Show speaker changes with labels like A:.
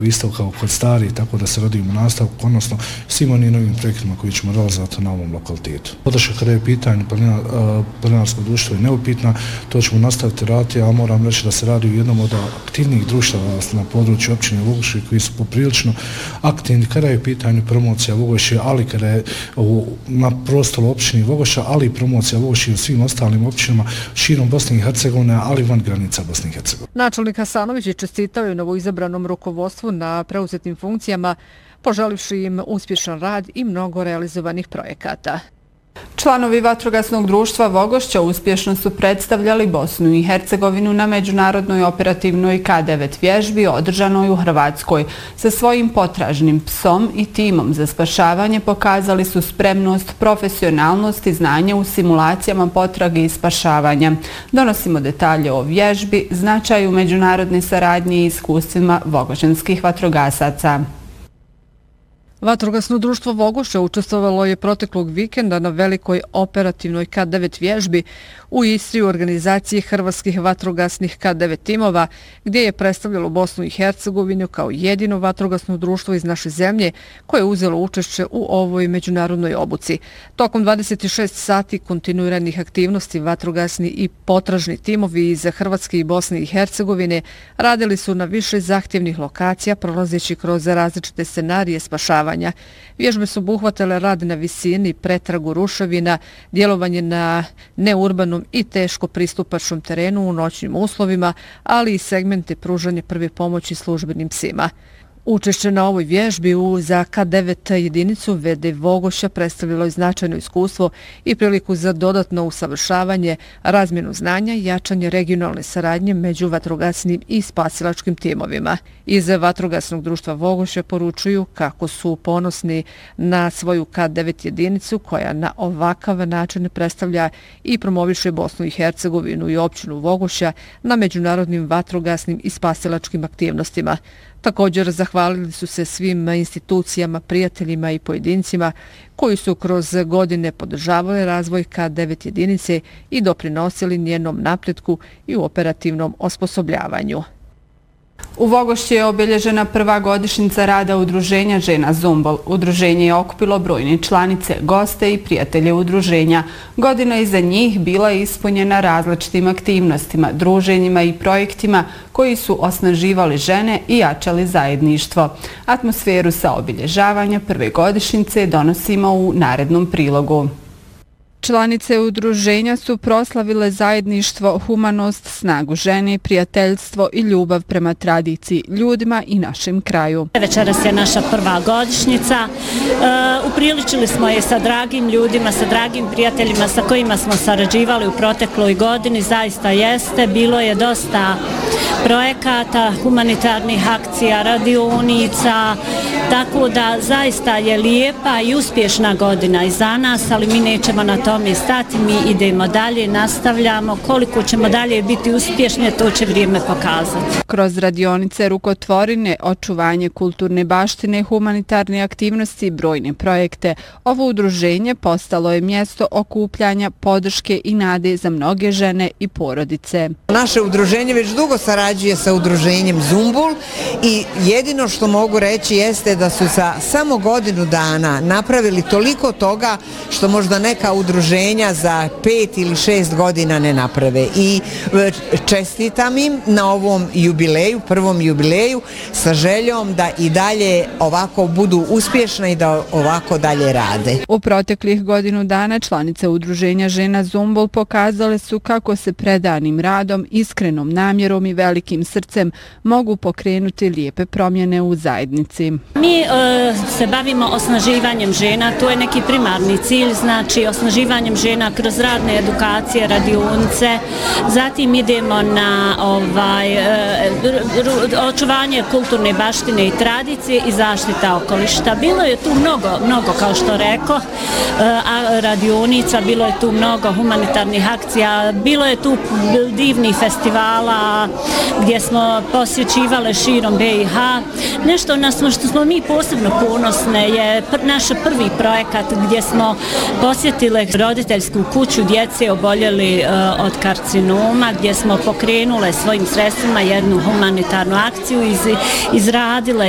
A: Isto kao kod stari, tako da se radimo nastavku, odnosno svim onim novim projektima koji ćemo realizovati na ovom lokalitetu. Podrška kada je pitanje planinarskog društva je neupitna, to ćemo nastaviti raditi, a moram reći da se radi u jednom od aktivnijih društava na području općine Vogošće koji su poprilično aktivni kada je pitanje promocija Vogošće, ali kada je na prostoru općine Vogošća, ali i promocija Vogošće u svim ostalim općinama širom Bosne i Hercegovine, ali van granica Bosne i Hercegovine.
B: Načelnik Hasanović je čestitao i novoizabranom rukovodstvu na preuzetim funkcijama, poželivši im uspješan rad i mnogo realizovanih projekata.
C: Članovi Vatrogasnog društva Vogošća uspješno su predstavljali Bosnu i Hercegovinu na međunarodnoj operativnoj K9 vježbi održanoj u Hrvatskoj. Sa svojim potražnim psom i timom za spašavanje pokazali su spremnost, profesionalnost i znanje u simulacijama potrage i spašavanja. Donosimo detalje o vježbi, značaju međunarodne saradnje i iskustvima vogošćanskih vatrogasaca.
B: Vatrogasno društvo Vogošće učestvovalo je proteklog vikenda na velikoj operativnoj K9 vježbi u Istri u organizaciji hrvatskih vatrogasnih K9 timova, gdje je predstavljalo Bosnu i Hercegovinu kao jedino vatrogasno društvo iz naše zemlje koje je uzelo učešće u ovoj međunarodnoj obuci. Tokom 26 sati kontinuiranih aktivnosti vatrogasni i potražni timovi iz Hrvatske i Bosne i Hercegovine radili su na više zahtjevnih lokacija, prolazeći kroz različite scenarije spašavanja. Vježbe su obuhvatale rad na visini, pretragu ruševina, djelovanje na neurbanom i teško pristupačnom terenu u noćnim uslovima, ali i segmente pružanja prve pomoći službenim psima. Učešće na ovoj vježbi za K9 jedinicu VD Vogošća predstavljalo je značajno iskustvo i priliku za dodatno usavršavanje, razmjenu znanja i jačanje regionalne saradnje među vatrogasnim i spasilačkim timovima. Iz Vatrogasnog društva Vogošća poručuju kako su ponosni na svoju K9 jedinicu koja na ovakav način predstavlja i promoviše Bosnu i Hercegovinu i općinu Vogošća na međunarodnim vatrogasnim i spasilačkim aktivnostima. Također zahvalili su se svim institucijama, prijateljima i pojedincima koji su kroz godine podržavali razvoj K9 jedinice i doprinosili njenom napretku i u operativnom osposobljavanju.
C: U Vogošći je obilježena prva godišnjica rada udruženja Žena Zumbul. Udruženje je okupilo brojne članice, goste i prijatelje udruženja. Godina iza njih bila je ispunjena različitim aktivnostima, druženjima i projektima koji su osnaživali žene i jačali zajedništvo. Atmosferu sa obilježavanja prve godišnjice donosimo u narednom prilogu.
D: Članice udruženja su proslavile zajedništvo, humanost, snagu žene, prijateljstvo i ljubav prema tradiciji, ljudima i našem kraju.
E: Večeras je naša prva godišnjica. Upriličili smo je sa dragim ljudima, sa dragim prijateljima sa kojima smo sarađivali u protekloj godini. Zaista jeste. Bilo je dosta projekata, humanitarnih akcija, radionica, tako da zaista je lijepa i uspješna godina iza nas, ali mi nećemo na tome stati, mi idemo dalje, nastavljamo. Koliko ćemo dalje biti uspješni, to će vrijeme pokazati.
D: Kroz radionice, rukotvorine, očuvanje kulturne baštine, humanitarne aktivnosti i brojne projekte, ovo udruženje postalo je mjesto okupljanja, podrške i nade za mnoge žene i porodice.
F: Naše udruženje već dugo sarađuje sa udruženjem Zumbul i jedino što mogu reći jeste da su za samo godinu dana napravili toliko toga što možda neka udruženja za 5 ili 6 godina ne naprave. I čestitam im na ovom jubileju, prvom jubileju, sa željom da i dalje ovako budu uspješne i da ovako dalje rade.
D: U proteklih godinu dana članice udruženja Žena Zumbul pokazale su kako se predanim radom, iskrenom namjerom i velikim srcem mogu pokrenuti lijepe promjene u zajednici.
E: Mi se bavimo osnaživanjem žena, to je neki primarni cilj, znači osnaživanjem žena kroz radne edukacije, radionice, zatim idemo na očuvanje kulturne baštine i tradicije i zaštita okoliša. Bilo je tu mnogo kao što rekao, radionica, bilo je tu mnogo humanitarnih akcija, bilo je tu divnih festivala gdje smo posjećivali širom BiH. Nešto što smo mi posebno ponosne je naš prvi projekat gdje smo posjetili roditeljsku kuću djece oboljeli od karcinoma, gdje smo pokrenule svojim sredstvima jednu humanitarnu akciju, izradile